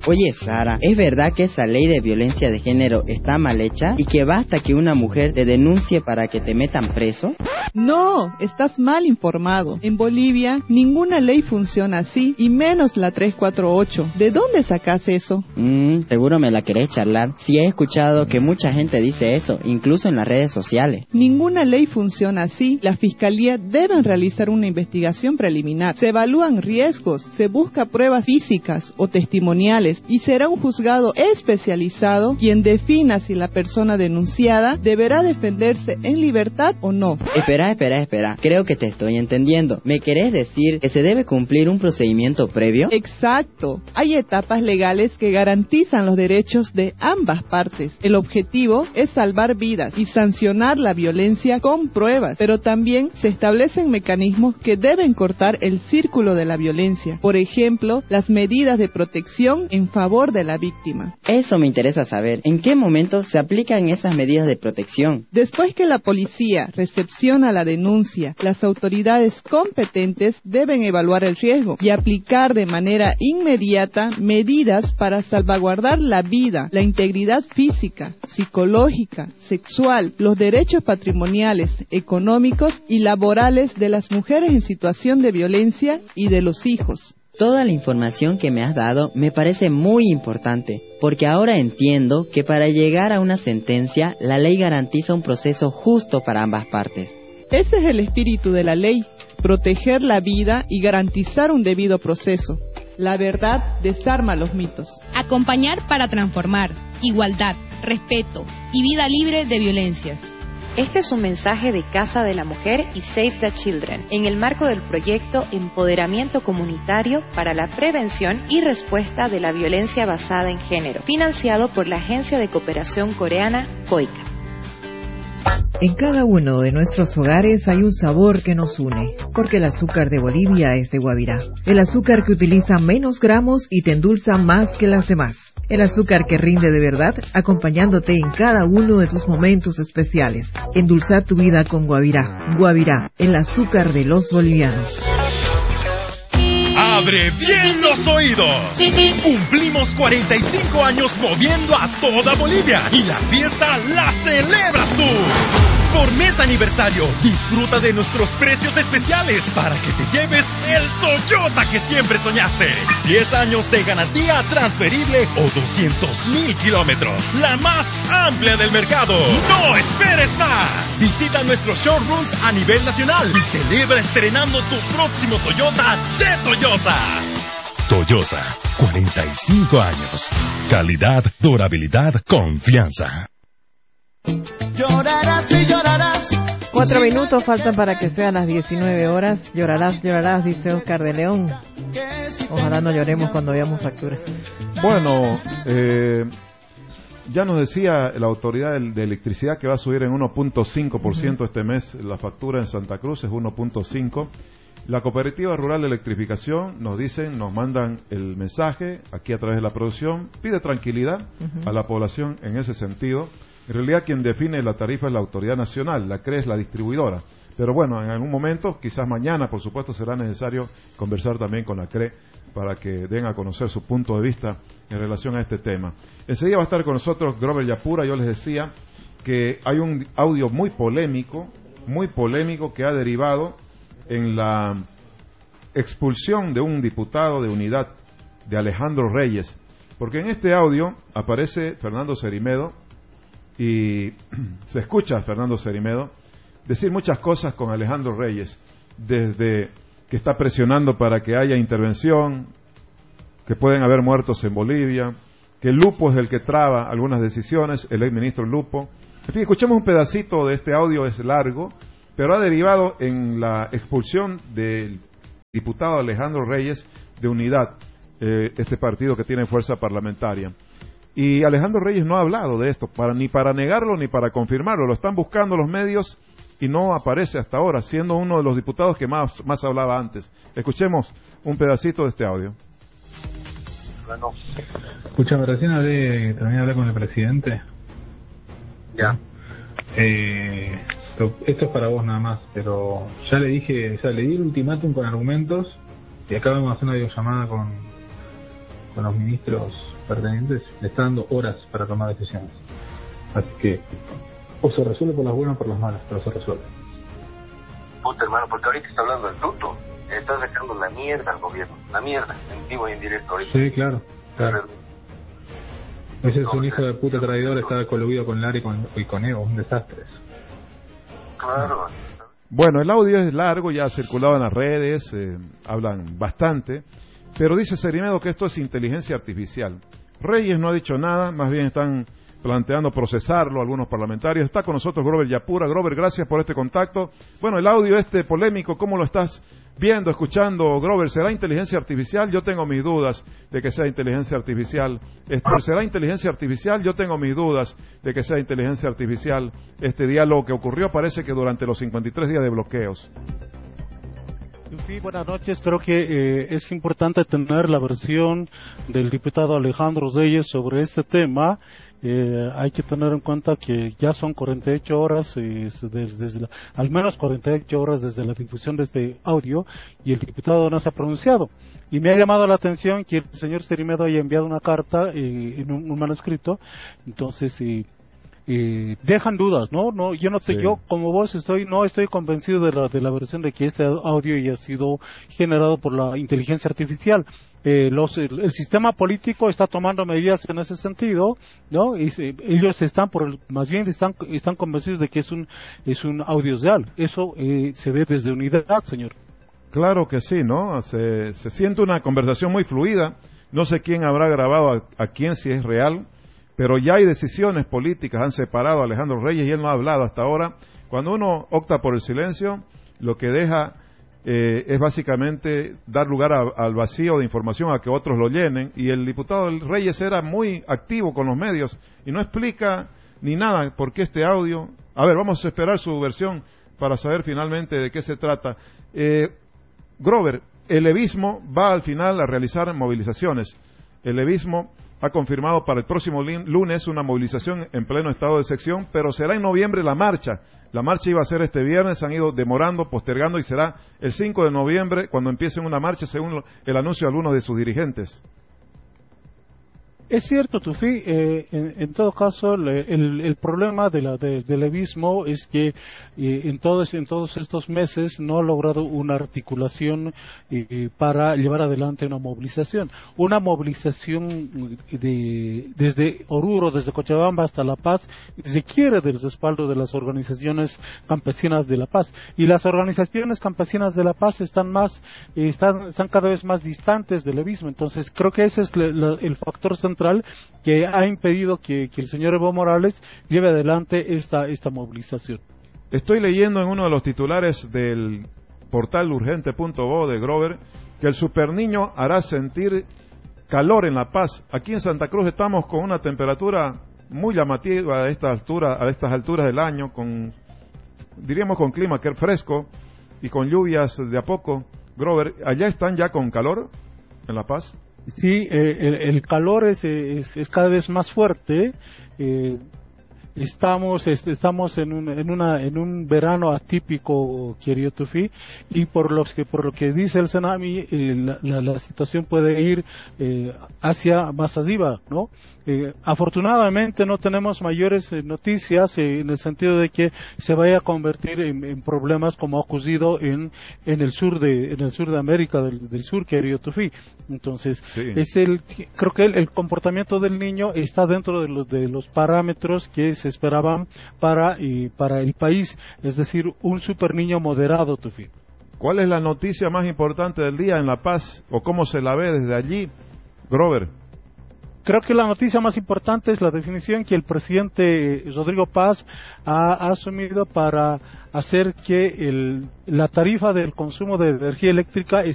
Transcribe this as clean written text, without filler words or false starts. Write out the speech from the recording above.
Oye, Sara, ¿es verdad que esa ley de violencia de género está mal hecha y que basta que una mujer te denuncie para que te metan preso? No, estás mal informado. En Bolivia, ninguna ley funciona así, y menos la 348. ¿De dónde sacas eso? Seguro me la querés charlar. Sí, he escuchado que mucha gente dice eso, incluso en las redes sociales. Ninguna ley funciona así. La Fiscalía debe realizar una investigación preliminar. Se evalúan riesgos, se busca pruebas físicas o testimoniales, y será un juzgado especializado quien defina si la persona denunciada deberá defenderse en libertad o no. Espera. Creo que te estoy entendiendo. ¿Me querés decir que se debe cumplir un procedimiento previo? Exacto. Hay etapas legales que garantizan los derechos de ambas partes. El objetivo es salvar vidas y sancionar la violencia con pruebas, pero también se establecen mecanismos que deben cortar el círculo de la violencia. Por ejemplo, las medidas de protección en favor de la víctima. Eso me interesa saber. ¿En qué momento se aplican esas medidas de protección? Después que la policía recepciona la denuncia, las autoridades competentes deben evaluar el riesgo y aplicar de manera inmediata medidas para salvaguardar la vida, la integridad física, psicológica, sexual, los derechos patrimoniales, económicos y laborales de las mujeres en situación de violencia y de los hijos. Toda la información que me has dado me parece muy importante, porque ahora entiendo que para llegar a una sentencia, la ley garantiza un proceso justo para ambas partes. Ese es el espíritu de la ley, proteger la vida y garantizar un debido proceso. La verdad desarma los mitos. Acompañar para transformar, igualdad, respeto y vida libre de violencias. Este es un mensaje de Casa de la Mujer y Save the Children, en el marco del proyecto Empoderamiento Comunitario para la Prevención y Respuesta de la Violencia Basada en Género, financiado por la Agencia de Cooperación Coreana, COICA. En cada uno de nuestros hogares hay un sabor que nos une, porque el azúcar de Bolivia es de Guavirá. El azúcar que utiliza menos gramos y te endulza más que las demás. El azúcar que rinde de verdad, acompañándote en cada uno de tus momentos especiales. Endulzar tu vida con Guavirá. Guavirá, el azúcar de los bolivianos. ¡Abre bien los oídos! Cumplimos 45 años moviendo a toda Bolivia y la fiesta la celebras tú. Por mes aniversario, disfruta de nuestros precios especiales para que te lleves el Toyota que siempre soñaste. 10 años de garantía transferible o 200,000 kilómetros. La más amplia del mercado. ¡No esperes más! Visita nuestros showrooms a nivel nacional y celebra estrenando tu próximo Toyota de Toyosa. Toyosa, 45 años. Calidad, durabilidad, confianza. Llorarás y llorarás. 4 minutos faltan para que sean las 19 horas. Llorarás, dice Oscar de León. Ojalá no lloremos cuando veamos facturas. Bueno, ya nos decía la autoridad de electricidad que va a subir en 1.5% este mes la factura en Santa Cruz, es 1.5%. La Cooperativa Rural de Electrificación nos dicen, nos mandan el mensaje aquí a través de la producción, pide tranquilidad a la población en ese sentido. En realidad quien define la tarifa es la autoridad nacional, la CRE es la distribuidora. Pero bueno, en algún momento, quizás mañana, por supuesto, será necesario conversar también con la CRE para que den a conocer su punto de vista en relación a este tema. Enseguida va a estar con nosotros Grover Yapura. Yo les decía que hay un audio muy polémico que ha derivado en la expulsión de un diputado de Unidad, de Alejandro Reyes, porque en este audio aparece Fernando Cerimedo y se escucha a Fernando Cerimedo decir muchas cosas con Alejandro Reyes, desde que está presionando para que haya intervención, que pueden haber muertos en Bolivia, que Lupo es el que traba algunas decisiones, el exministro Lupo. En fin, escuchemos un pedacito de este audio, es largo, pero ha derivado en la expulsión del diputado Alejandro Reyes de Unidad, este partido que tiene fuerza parlamentaria. Y Alejandro Reyes no ha hablado de esto, ni para negarlo ni para confirmarlo. Lo están buscando los medios y no aparece hasta ahora, siendo uno de los diputados que más hablaba antes. Escuchemos un pedacito de este audio. Bueno. Escúchame, recién terminé de hablar con el presidente. Ya. Esto es para vos nada más, pero ya le dije, le di el ultimátum con argumentos y acá vamos a hacer una videollamada con los ministros pertinentes, le está dando horas para tomar decisiones. Así que o se resuelve por las buenas o por las malas, pero se resuelve. Puta, hermano, porque ahorita está hablando el bruto. Estás dejando la mierda al gobierno. La mierda, en vivo y en directo ahorita. Sí, claro. Ese es un hijo de puta traidor, estaba coludido con Lara y con Evo, un desastre eso. Claro. Bueno, el audio es largo, ya ha circulado en las redes, hablan bastante, pero dice Cerimedo que esto es inteligencia artificial. Reyes no ha dicho nada, más bien están planteando procesarlo algunos parlamentarios. Está con nosotros Grover Yapura. Grover, gracias por este contacto. Bueno, el audio polémico, ¿cómo lo estás viendo, escuchando, Grover? ¿Será inteligencia artificial? Yo tengo mis dudas de que sea inteligencia artificial. ¿Será inteligencia artificial? Yo tengo mis dudas de que sea inteligencia artificial. Este diálogo que ocurrió parece que durante los 53 días de bloqueos. Sí, buenas noches. Creo que es importante tener la versión del diputado Alejandro Reyes sobre este tema. Hay que tener en cuenta que ya son 48 horas, al menos 48 horas desde la difusión de este audio, y el diputado no se ha pronunciado. Y me ha llamado la atención que el señor Cerimedo haya enviado una carta en un manuscrito. Entonces, dejan dudas, ¿no? Yo no sé, sí. Yo como vos no estoy convencido de la versión de que este audio haya sido generado por la inteligencia artificial. El sistema político está tomando medidas en ese sentido, ¿no? Y ellos están están convencidos de que es un audio real. Eso se ve desde Unidad, señor. Claro que sí, ¿no? Se siente una conversación muy fluida. No sé quién habrá grabado a quién, si es real, pero ya hay decisiones políticas, han separado a Alejandro Reyes y él no ha hablado hasta ahora. Cuando uno opta por el silencio, lo que deja es básicamente dar lugar al vacío de información, a que otros lo llenen, y el diputado Reyes era muy activo con los medios y no explica ni nada por qué este audio. A ver, vamos a esperar su versión para saber finalmente de qué se trata. Grover, el levismo va al final a realizar movilizaciones. El levismo ha confirmado para el próximo lunes una movilización en pleno estado de sección, pero será en noviembre la marcha. La marcha iba a ser este viernes, han ido demorando, postergando, y será el 5 de noviembre cuando empiecen una marcha, según el anuncio de algunos de sus dirigentes. Es cierto, Tufi, en todo caso, el problema del levismo es que en todos estos meses no ha logrado una articulación para llevar adelante una movilización. Una movilización desde Oruro, desde Cochabamba hasta La Paz, requiere del respaldo de las organizaciones campesinas de La Paz. Y las organizaciones campesinas de La Paz están cada vez más distantes del levismo. Entonces, creo que ese es el factor central que ha impedido que el señor Evo Morales lleve adelante esta movilización. Estoy leyendo en uno de los titulares del portal urgente.bo de Grover que el superniño hará sentir calor en La Paz. Aquí en Santa Cruz estamos con una temperatura muy llamativa a estas alturas del año, diríamos con clima que es fresco y con lluvias de a poco. Grover, ¿allá están ya con calor en La Paz? Sí, el calor es cada vez más fuerte. Estamos en un verano atípico, querido Tufi, y por lo que dice el Senami, la situación puede ir hacia más arriba, ¿no? Afortunadamente no tenemos mayores noticias en el sentido de que se vaya a convertir en problemas como ha ocurrido en el sur de América del Sur, querido Tufi. Entonces, sí. Creo que el comportamiento del niño está dentro de los parámetros que se esperaban para el país, es decir, un super niño moderado, Tufi. ¿Cuál es la noticia más importante del día en La Paz, o cómo se la ve desde allí, Grover? Creo que la noticia más importante es la definición que el presidente Rodrigo Paz ha asumido para hacer que la tarifa del consumo de energía eléctrica